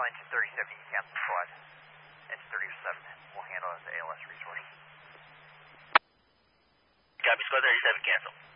engine 37, you cancel squad. Engine 37 will handle as the ALS resource. Copy, squad 37, cancel.